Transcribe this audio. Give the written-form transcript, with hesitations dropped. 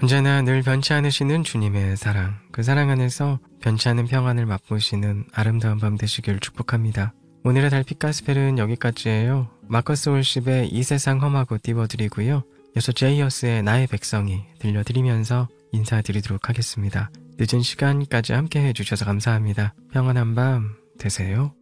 언제나 늘 변치 않으시는 주님의 사랑, 그 사랑 안에서 변치 않은 평안을 맛보시는 아름다운 밤 되시길 축복합니다. 오늘의 달빛 가스펠은 여기까지예요. 마커스 월십의 이 세상 험하고 띄워드리고요. 이어서 제이어스의 나의 백성이 들려드리면서 인사드리도록 하겠습니다. 늦은 시간까지 함께 해주셔서 감사합니다. 평안한 밤 되세요.